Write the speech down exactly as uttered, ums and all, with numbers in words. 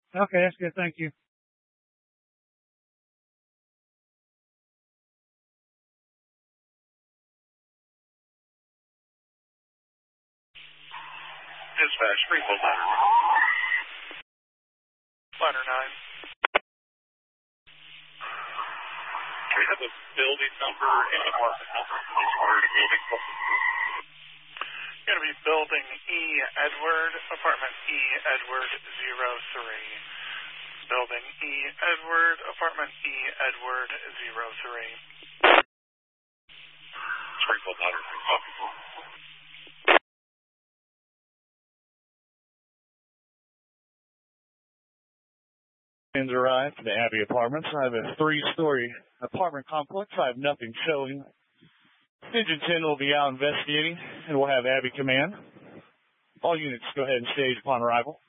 Okay, that's good. Thank you. Dispatch, Springfield Ladder. Ladder nine. Do we have a building number and apartment number, please, for the building? Going to be building E. Edward, apartment E. Edward zero three. Building E. Edward, apartment E. Edward zero three. Springfield Ladder, copy. Arrived to the Abbey Apartments. I have a three-story apartment complex. I have nothing showing. Engine ten will be out investigating, and we'll have Abbey command. All units go ahead and stage upon arrival.